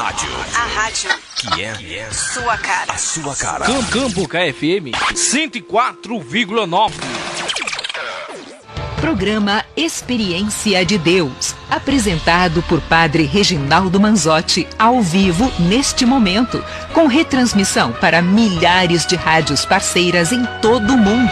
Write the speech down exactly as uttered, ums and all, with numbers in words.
rádio. A rádio Que é, que é sua cara. A sua cara. Cam Cambuca F M cento e quatro vírgula nove. Programa Experiência de Deus, apresentado por Padre Reginaldo Manzotti, ao vivo neste momento, com retransmissão para milhares de rádios parceiras em todo o mundo.